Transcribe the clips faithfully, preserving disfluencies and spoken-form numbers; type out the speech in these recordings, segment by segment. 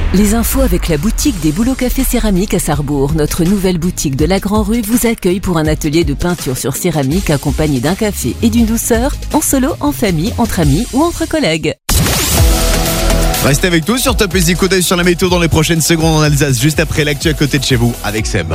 Les infos avec la boutique des Bouleaux Café Céramique à Sarrebourg. Notre nouvelle boutique de la Grand Rue vous accueille pour un atelier de peinture sur céramique accompagné d'un café et d'une douceur, en solo, en famille, entre amis ou entre collègues. Restez avec nous sur Top Music. Coup d'œil sur la météo dans les prochaines secondes en Alsace, juste après l'actu à côté de chez vous avec Seb.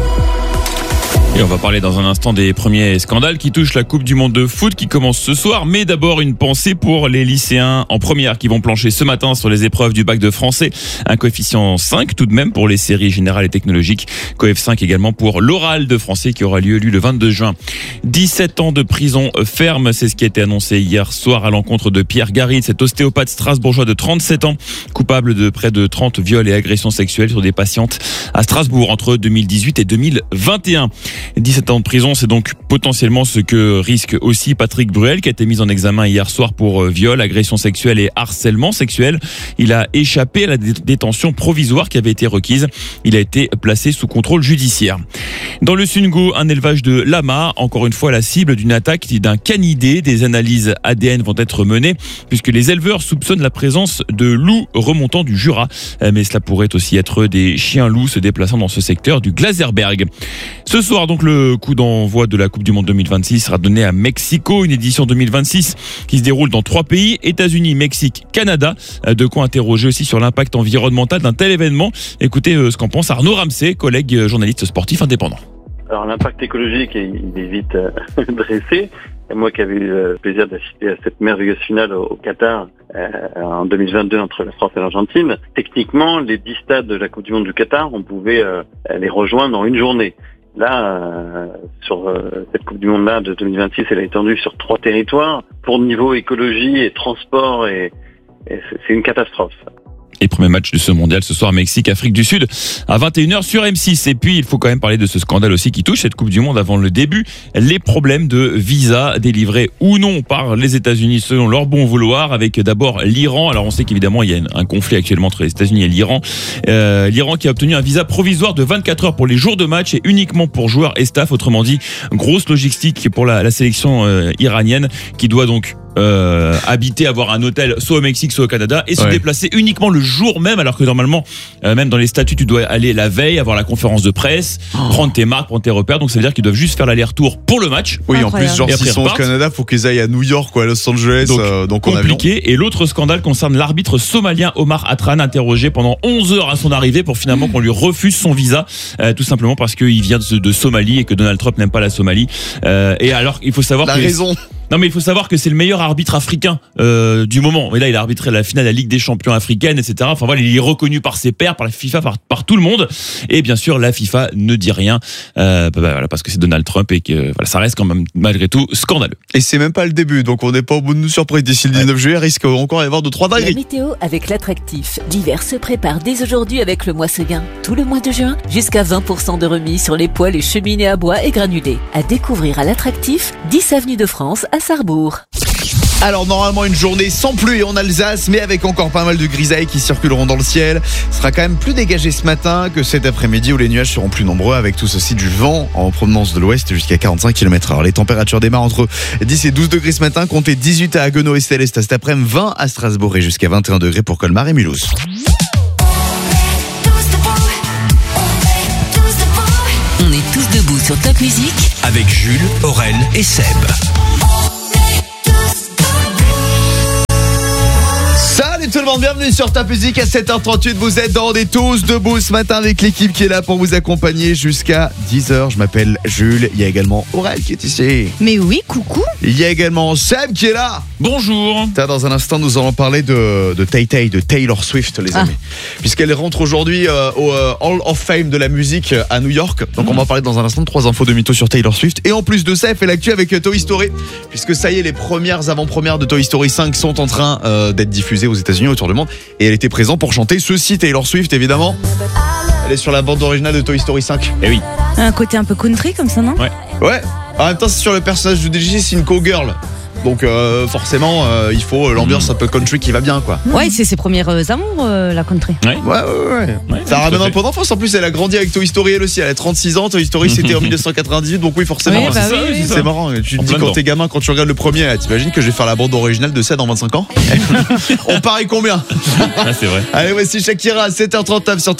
Et on va parler dans un instant des premiers scandales qui touchent la Coupe du Monde de foot qui commence ce soir. Mais d'abord, une pensée pour les lycéens en première qui vont plancher ce matin sur les épreuves du bac de français. Un coefficient cinq tout de même pour les séries générales et technologiques. Coef cinq également pour l'oral de français qui aura lieu le vingt-deux juin. dix-sept ans de prison ferme, c'est ce qui a été annoncé hier soir à l'encontre de Pierre Garide, cet ostéopathe strasbourgeois de trente-sept ans, coupable de près de trente viols et agressions sexuelles sur des patientes à Strasbourg entre deux mille dix-huit et deux mille vingt et un. dix-sept ans de prison, c'est donc potentiellement ce que risque aussi Patrick Bruel, qui a été mis en examen hier soir pour viol, agression sexuelle et harcèlement sexuel. Il a échappé à la détention provisoire qui avait été requise. Il a été placé sous contrôle judiciaire. Dans le Sungo, un élevage de lamas, encore une fois la cible d'une attaque d'un canidé. Des analyses A D N vont être menées puisque les éleveurs soupçonnent la présence de loups remontant du Jura. Mais cela pourrait aussi être des chiens-loups se déplaçant dans ce secteur du Glaserberg. Ce soir, donc, le coup d'envoi de la Coupe du Monde deux mille vingt-six sera donné à Mexico, une édition deux mille vingt-six qui se déroule dans trois pays, États-Unis, Mexique, Canada. De quoi interroger aussi sur l'impact environnemental d'un tel événement. Écoutez ce qu'en pense Arnaud Ramsey, collègue journaliste sportif indépendant. Alors l'impact écologique, il est vite euh, dressé. Et moi qui avais eu le plaisir d'assister à cette merveilleuse finale au, au Qatar euh, en deux mille vingt-deux entre la France et l'Argentine, techniquement, les dix stades de la Coupe du Monde du Qatar, on pouvait euh, les rejoindre en une journée. Là, euh, sur euh, cette Coupe du Monde-là de deux mille vingt-six, elle est étendue sur trois territoires. Pour niveau écologie et transport, et, et c'est une catastrophe. Et premier match de ce mondial ce soir, Mexique, Afrique du Sud, à vingt et une heures sur M six. Et puis, il faut quand même parler de ce scandale aussi qui touche cette Coupe du Monde avant le début. Les problèmes de visa délivrés ou non par les États-Unis selon leur bon vouloir, avec d'abord l'Iran. Alors, on sait qu'évidemment, il y a un conflit actuellement entre les États-Unis et l'Iran. Euh, L'Iran qui a obtenu un visa provisoire de vingt-quatre heures pour les jours de match et uniquement pour joueurs et staff. Autrement dit, grosse logistique pour la, la sélection euh, iranienne qui doit donc Euh, habiter, avoir un hôtel soit au Mexique soit au Canada et se ouais. déplacer uniquement le jour même, alors que normalement euh, même dans les statuts tu dois aller la veille, avoir la conférence de presse, oh. prendre tes marques, prendre tes repères. Donc ça veut dire qu'ils doivent juste faire l'aller-retour pour le match. Oui, incroyable. En plus genre s'ils sont au Canada, faut qu'ils aillent à New York ou à Los Angeles, donc, euh, donc compliqué. Et l'autre scandale concerne l'arbitre somalien Omar Atran, interrogé pendant onze heures à son arrivée pour finalement qu'on lui refuse son visa, euh, tout simplement parce qu'il vient de, de Somalie et que Donald Trump n'aime pas la Somalie. Euh, et alors il faut savoir la que raison. Non mais il faut savoir que c'est le meilleur arbitre africain euh, du moment. Et là il a arbitré la finale de la Ligue des Champions africaine, et cetera. Enfin voilà, il est reconnu par ses pairs, par la FIFA, par, par tout le monde. Et bien sûr la FIFA ne dit rien euh, bah, voilà, parce que c'est Donald Trump et que voilà, ça reste quand même malgré tout scandaleux. Et c'est même pas le début, donc on n'est pas au bout de nos surprises. D'ici le dix-neuf ouais. juillet, risque encore d'y avoir deux trois dingueries. La météo avec l'attractif. L'hiver se prépare dès aujourd'hui avec le mois Seguin. Tout le mois de juin, jusqu'à vingt pour cent de remise sur les poêles et cheminées à bois et granulés. À découvrir à l'attractif, dix avenue de France à Sarrebourg. Alors normalement une journée sans pluie en Alsace, mais avec encore pas mal de grisailles qui circuleront dans le ciel. Ce sera quand même plus dégagé ce matin que cet après-midi où les nuages seront plus nombreux, avec tout ceci du vent en provenance de l'ouest jusqu'à quarante-cinq kilomètres heure. Les températures démarrent entre dix et douze degrés ce matin, comptez dix-huit à Haguenau et Célestat cet après-midi, vingt à Strasbourg et jusqu'à vingt et un degrés pour Colmar et Mulhouse. On est tous debout sur Top Music avec Jules, Aurel et Seb. Salut tout le monde, bienvenue sur Top Music à sept heures trente-huit. Vous êtes dans des tous debout ce matin avec l'équipe qui est là pour vous accompagner jusqu'à dix heures. Je m'appelle Jules, il y a également Aurel qui est ici. Mais oui, coucou. Il y a également Seb qui est là. Bonjour. Dans un instant, nous allons parler de, de Tay Tay, de Taylor Swift, les amis. Ah. Puisqu'elle rentre aujourd'hui euh, au euh, Hall of Fame de la musique à New York. Donc mmh. on va parler dans un instant de trois infos de mytho sur Taylor Swift. Et en plus de ça, elle fait l'actu avec Toy Story. Puisque ça y est, les premières avant-premières de Toy Story cinq sont en train euh, d'être diffusées aux États-Unis, autour du monde. Et elle était présente pour chanter ceci, Taylor Swift, évidemment. Elle est sur la bande originale de Toy Story cinq. Eh oui. Un côté un peu country comme ça, non ? Ouais. Ouais. En même temps, c'est sur le personnage de D J, c'est une cowgirl. Donc euh, forcément, euh, il faut l'ambiance un peu country qui va bien, quoi. Ouais, c'est ses premières euh, amours, euh, la country. Ouais. Ouais, ouais, ouais. Ouais, Ça tout à ramène fait. un peu d'enfance. En plus, elle a grandi avec Toy Story, elle aussi. Elle a trente-six ans. Toy Story, c'était en mille neuf cent quatre-vingt-dix-huit. Donc oui, forcément. Oui, bah c'est ça, oui, oui, oui. c'est ça. C'est marrant. Tu te En dis plein quand dedans. t'es gamin, quand tu regardes le premier, t'imagines que je vais faire la bande originale de ça dans vingt-cinq ans. On parie combien? Ah, c'est vrai. Allez, voici Shakira à sept heures trente-neuf sur ta